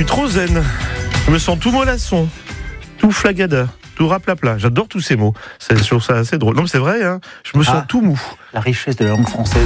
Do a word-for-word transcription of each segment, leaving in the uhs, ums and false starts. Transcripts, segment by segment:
suis trop zen. Je me sens tout mollasson, tout flagada, tout raplapla. J'adore tous ces mots. C'est, je trouve ça assez drôle. Non, mais c'est vrai, hein. Je me sens Ah, tout mou. La richesse de la langue française.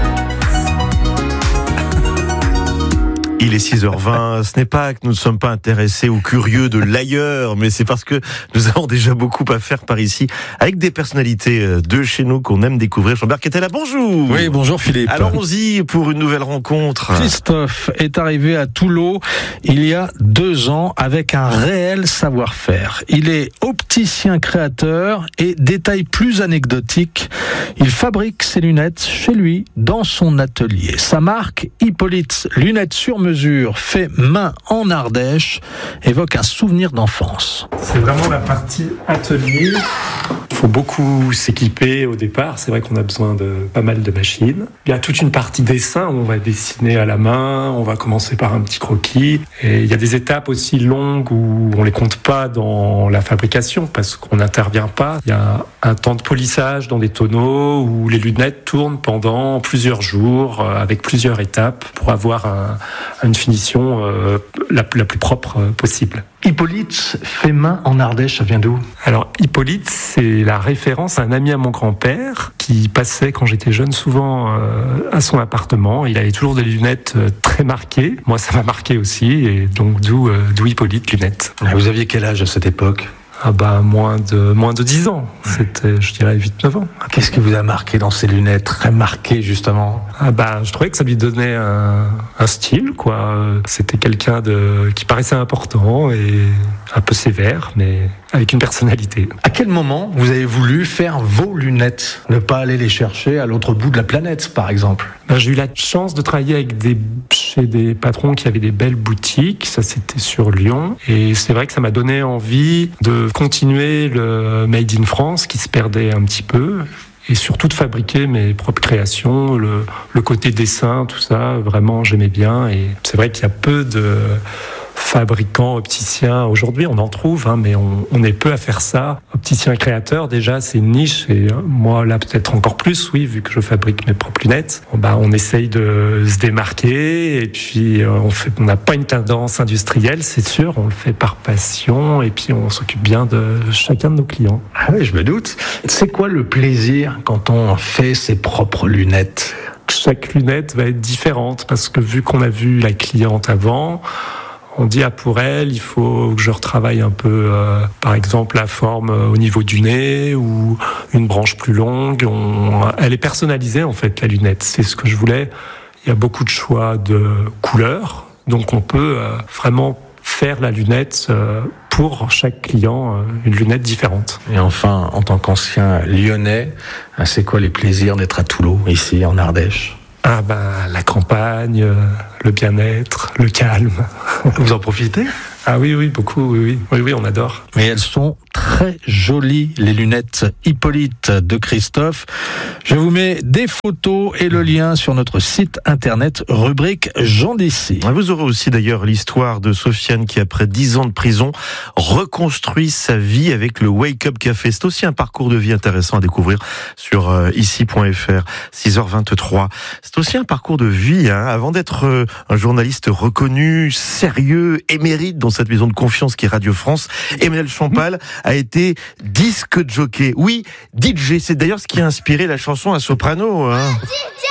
Il est six heures vingt, ce n'est pas que nous ne sommes pas intéressés ou curieux de l'ailleurs, mais c'est parce que nous avons déjà beaucoup à faire par ici, avec des personnalités de chez nous qu'on aime découvrir. Jean-Bert Quetella, bonjour. Oui, bonjour Philippe. Allons-y pour une nouvelle rencontre. Christophe est arrivé à Toulon il y a deux ans avec un réel savoir-faire. Il est opticien créateur et détail plus anecdotique, il fabrique ses lunettes chez lui, dans son atelier. Sa marque, Hippolyte Lunettes sur mesure, fait main en Ardèche, évoque un souvenir d'enfance. C'est vraiment la partie atelier. Il faut beaucoup s'équiper au départ. C'est vrai qu'on a besoin de pas mal de machines. Il y a toute une partie dessin où on va dessiner à la main. On va commencer par un petit croquis. Et il y a des étapes aussi longues où on les compte pas dans la fabrication parce qu'on n'intervient pas. Il y a un temps de polissage dans des tonneaux où les lunettes tournent pendant plusieurs jours avec plusieurs étapes pour avoir un, une finition euh, la, la plus propre euh, possible. Hippolyte fait main en Ardèche, ça vient d'où ? Alors Hippolyte, c'est la référence à un ami à mon grand-père qui passait quand j'étais jeune souvent euh, à son appartement. Il avait toujours des lunettes euh, très marquées. Moi, ça m'a marqué aussi, et donc d'où, euh, d'où Hippolyte Lunettes. Vous aviez quel âge à cette époque ? Ah bah moins de moins de dix ans. C'était, je dirais, huit neuf ans. Qu'est-ce qui vous a marqué dans ces lunettes, très marquées justement ? Ah bah, je trouvais que ça lui donnait un, un style, quoi. C'était quelqu'un de qui paraissait important et un peu sévère, mais avec une personnalité. À quel moment vous avez voulu faire vos lunettes ? Ne pas aller les chercher à l'autre bout de la planète, par exemple ? Ben, j'ai eu la chance de travailler avec des, chez des patrons qui avaient des belles boutiques. Ça, c'était sur Lyon. Et c'est vrai que ça m'a donné envie de continuer le Made in France qui se perdait un petit peu. Et surtout de fabriquer mes propres créations. Le, le côté dessin, tout ça, vraiment, j'aimais bien. Et c'est vrai qu'il y a peu de fabricants, opticiens. Aujourd'hui, on en trouve, hein, mais on, on est peu à faire ça. Opticien créateur, déjà, c'est une niche. Et moi, là, peut-être encore plus, oui, vu que je fabrique mes propres lunettes. Bon, bah, on essaye de se démarquer. Et puis, on fait, on n'a pas une tendance industrielle, c'est sûr. On le fait par passion. Et puis, on s'occupe bien de chacun de nos clients. Ah oui, je me doute. C'est quoi le plaisir quand on fait ses propres lunettes ? Chaque lunette va être différente parce que vu qu'on a vu la cliente avant, on dit, ah, pour elle, il faut que je retravaille un peu, euh, par exemple, la forme euh, au niveau du nez ou une branche plus longue. On, elle est personnalisée, en fait, la lunette. C'est ce que je voulais. Il y a beaucoup de choix de couleurs. Donc, on peut euh, vraiment faire la lunette euh, pour chaque client, euh, une lunette différente. Et enfin, en tant qu'ancien lyonnais, c'est quoi les plaisirs d'être à Toulon, ici, en Ardèche ? Ah ben, la campagne, euh, le bien-être, le calme. Vous en profitez ? Ah oui, oui, beaucoup, oui, oui, oui, oui, on adore. Mais elles sont très jolies, les lunettes Hippolyte de Christophe. Je vous mets des photos et le lien sur notre site internet, rubrique Jean d'ici. Vous aurez aussi d'ailleurs l'histoire de Sofiane qui, après dix ans de prison, reconstruit sa vie avec le Wake Up Café. C'est aussi un parcours de vie intéressant à découvrir sur euh, ici point f r, six heures vingt-trois. C'est aussi un parcours de vie, hein, avant d'être euh, un journaliste reconnu, sérieux, émérite dans cette maison de confiance qui est Radio France. Emmanuel Champal a été disque jockey. Oui, D J, c'est d'ailleurs ce qui a inspiré la chanson à soprano. Hein.